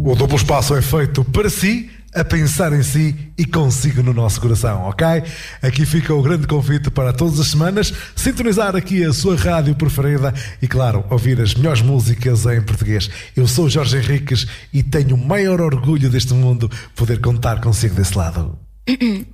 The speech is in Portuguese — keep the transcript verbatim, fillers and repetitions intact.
O duplo espaço é feito para si, a pensar em si e consigo no nosso coração, ok? Aqui fica o grande convite para todas as semanas sintonizar aqui a sua rádio preferida e, claro, ouvir as melhores músicas em português. Eu sou Jorge Henriques e tenho o maior orgulho deste mundo poder contar consigo desse lado.